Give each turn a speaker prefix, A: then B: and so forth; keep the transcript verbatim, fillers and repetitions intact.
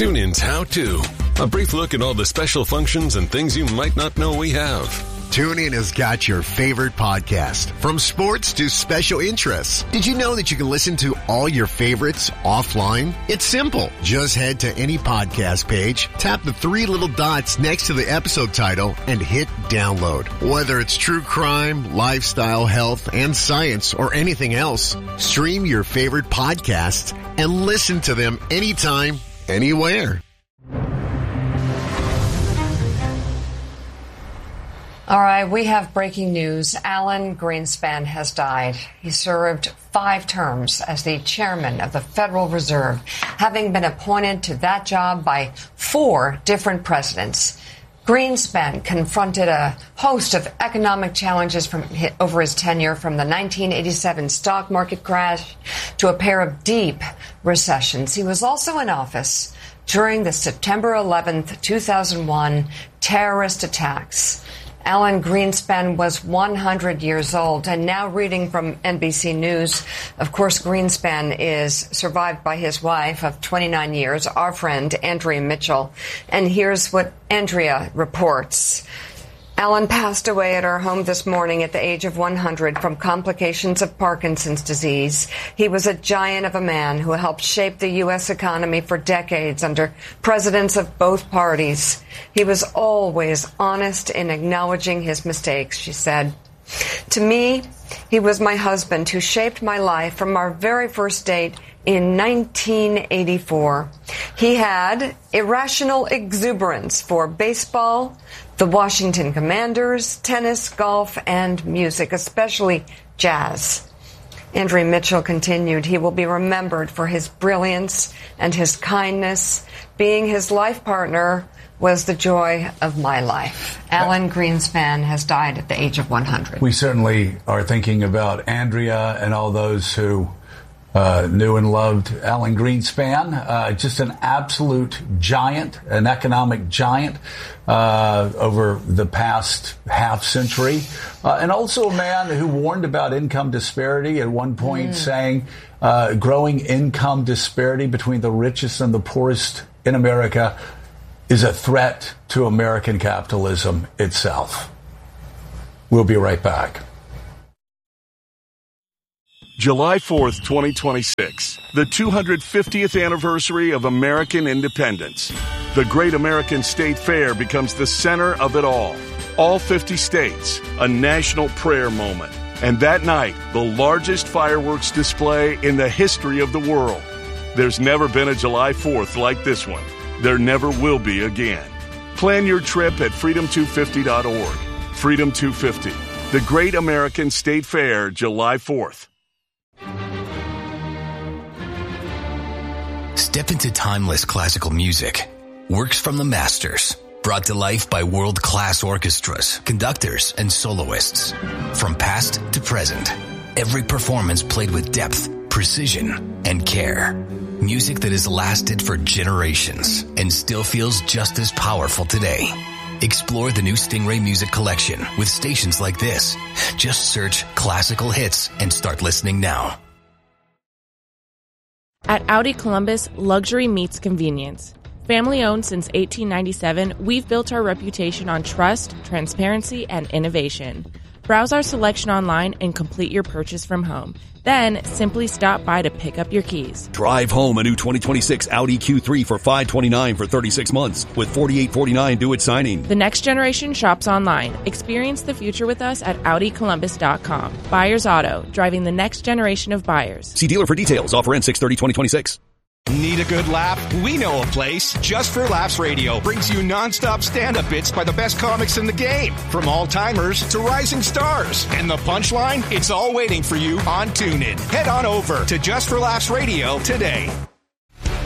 A: TuneIn's How To. A brief look at all the special functions and things you might not know we have.
B: TuneIn has got your favorite podcast, from sports to special interests. Did you know that you can listen to all your favorites offline? It's simple. Just head to any podcast page, tap the three little dots next to the episode title, and hit download. Whether it's true crime, lifestyle, health, and science, or anything else, stream your favorite podcasts and listen to them anytime, anywhere.
C: All right, we have breaking news. Alan Greenspan has died. He served five terms as the chairman of the Federal Reserve, having been appointed to that job by four different presidents. Greenspan confronted a host of economic challenges from over his tenure, from the nineteen eighty-seven stock market crash to a pair of deep recessions. He was also in office during the September eleventh, two thousand one terrorist attacks. Alan Greenspan was one hundred years old, and now reading from N B C News, of course, Greenspan is survived by his wife of twenty-nine years, our friend Andrea Mitchell. And here's what Andrea reports. Alan passed away at our home this morning at the age of one hundred from complications of Parkinson's disease. He was a giant of a man who helped shape the U S economy for decades under presidents of both parties. He was always honest in acknowledging his mistakes, she said. To me, he was my husband who shaped my life from our very first date in nineteen eighty-four. He had irrational exuberance for baseball, the Washington Commanders, tennis, golf, and music, especially jazz. Andrea Mitchell continued, he will be remembered for his brilliance and his kindness. Being his life partner was the joy of my life. Alan Greenspan has died at the age of one hundred.
D: We certainly are thinking about Andrea and all those who uh, knew and loved Alan Greenspan. Uh, just an absolute giant, an economic giant uh, over the past half century. Uh, and also a man who warned about income disparity at one point, mm. saying uh, growing income disparity between the richest and the poorest in America is a threat to American capitalism itself. We'll be right back.
E: July fourth, twenty twenty-six, the two hundred fiftieth anniversary of American independence. The Great American State Fair becomes the center of it all. All fifty states, a national prayer moment. And that night, the largest fireworks display in the history of the world. There's never been a July fourth like this one. There never will be again. Plan your trip at freedom two fifty dot org. Freedom two fifty, the Great American State Fair, July fourth.
F: Step into timeless classical music. Works from the masters. Brought to life by world-class orchestras, conductors, and soloists. From past to present, every performance played with depth, precision, and care. Music that has lasted for generations and still feels just as powerful today. Explore the new Stingray Music Collection with stations like this. Just search classical hits and start listening now.
G: At Audi Columbus, luxury meets convenience. Family owned since eighteen ninety-seven, we've built our reputation on trust, transparency, and innovation. Browse our selection online and complete your purchase from home. Then, simply stop by to pick up your keys.
H: Drive home a new twenty twenty-six Audi Q three for five hundred twenty-nine dollars for thirty-six months with forty-eight forty-nine due at signing.
G: The next generation shops online. Experience the future with us at Audi Columbus dot com. Buyers Auto, driving the next generation of buyers.
H: See dealer for details. Offer ends six thirty twenty twenty-six.
I: Need a good laugh? We know a place. Just for Laughs Radio brings you nonstop stand-up bits by the best comics in the game. From all-timers to rising stars. And the punchline? It's all waiting for you on TuneIn. Head on over to Just for Laughs Radio today.